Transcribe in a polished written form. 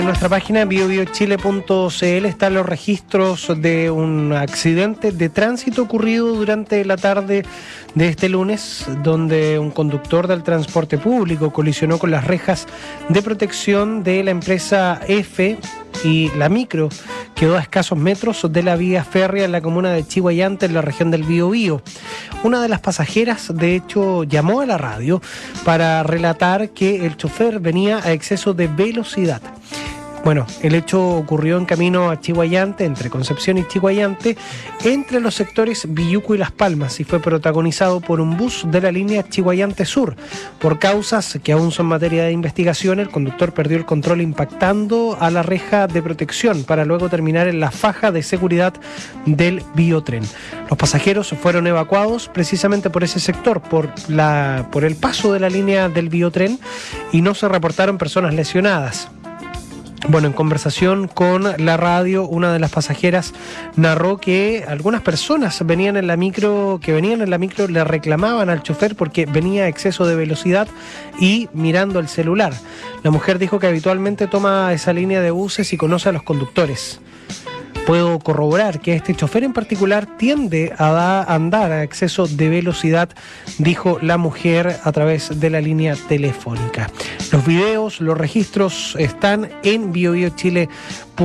En nuestra página biobiochile.cl están los registros de un accidente de tránsito ocurrido durante la tarde de este lunes, donde un conductor del transporte público colisionó con las rejas de protección de la empresa F y la micro quedó a escasos metros de la vía férrea en la comuna de Chiguayante, en la región del Biobío. Una de las pasajeras, de hecho, llamó a la radio para relatar que el chofer venía a exceso de velocidad. Bueno, el hecho ocurrió en camino a Chiguayante, entre Concepción y Chiguayante, entre los sectores Villuco y Las Palmas, y fue protagonizado por un bus de la línea Chiguayante Sur. Por causas que aún son materia de investigación, el conductor perdió el control impactando a la reja de protección para luego terminar en la faja de seguridad del biotren. Los pasajeros fueron evacuados precisamente por ese sector, por el paso de la línea del biotren, y no se reportaron personas lesionadas. Bueno, en conversación con la radio, una de las pasajeras narró que algunas personas que venían en la micro le reclamaban al chofer porque venía a exceso de velocidad y mirando el celular. La mujer dijo que habitualmente toma esa línea de buses y conoce a los conductores. Puedo corroborar que este chofer en particular tiende a andar a exceso de velocidad, dijo la mujer a través de la línea telefónica. Los videos, los registros están en biobiochile.cl.